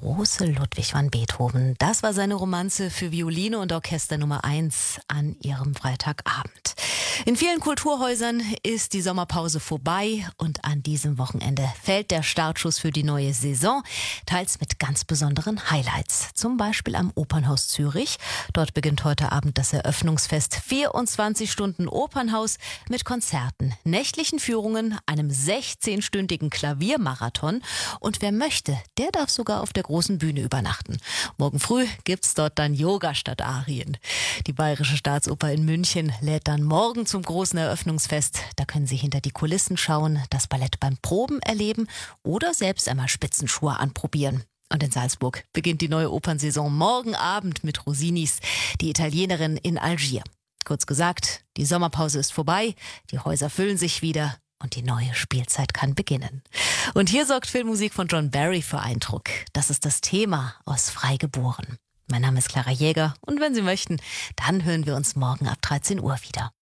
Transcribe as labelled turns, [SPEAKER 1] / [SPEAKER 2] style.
[SPEAKER 1] große Ludwig van Beethoven. Das war seine Romanze für Violine und Orchester Nummer 1 an ihrem Freitagabend. In vielen Kulturhäusern ist die Sommerpause vorbei und an diesem Wochenende fällt der Startschuss für die neue Saison, teils mit ganz besonderen Highlights. Zum Beispiel am Opernhaus Zürich. Dort beginnt heute Abend das Eröffnungsfest. 24 Stunden Opernhaus mit Konzerten, nächtlichen Führungen, einem 16-stündigen Klaviermarathon. Und wer möchte, der darf sogar auf der großen Bühne übernachten. Morgen früh gibt's dort dann Yoga statt Arien. Die Bayerische Staatsoper in München lädt dann morgen zum großen Eröffnungsfest. Da können Sie hinter die Kulissen schauen, das Ballett beim Proben erleben oder selbst einmal Spitzenschuhe anprobieren. Und in Salzburg beginnt die neue Opernsaison morgen Abend mit Rossinis, die Italienerin in Algier. Kurz gesagt, die Sommerpause ist vorbei, die Häuser füllen sich wieder und die neue Spielzeit kann beginnen. Und hier sorgt Filmmusik von John Barry für Eindruck. Das ist das Thema aus Freigeboren. Mein Name ist Clara Jäger und wenn Sie möchten, dann hören wir uns morgen ab 13 Uhr wieder.